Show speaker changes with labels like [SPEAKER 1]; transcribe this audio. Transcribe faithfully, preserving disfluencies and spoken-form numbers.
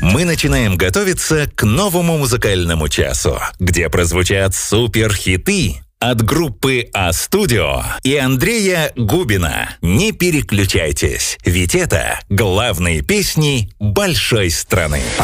[SPEAKER 1] Мы начинаем готовиться к новому музыкальному часу, где прозвучат суперхиты от группы А-студио и Андрея Губина. Не переключайтесь, ведь это главные песни большой страны.